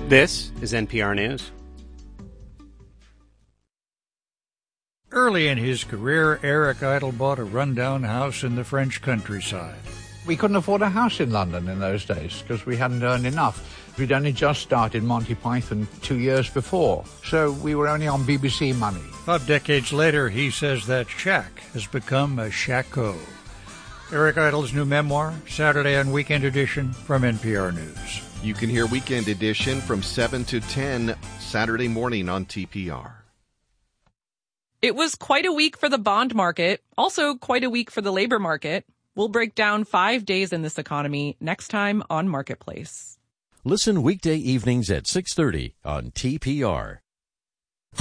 This is NPR News. Early in his career, Eric Idle bought a rundown house in the French countryside. We couldn't afford a house in London in those days because we hadn't earned enough. We'd only just started Monty Python 2 years before, so we were only on BBC money. 5 decades later, he says that shack has become a shacko. Eric Idle's new memoir, Saturday and Weekend Edition from NPR News. You can hear Weekend Edition from 7 to 10 Saturday morning on TPR. It was quite a week for the bond market, also quite a week for the labor market. We'll break down 5 days in this economy next time on Marketplace. Listen weekday evenings at 6:30 on TPR.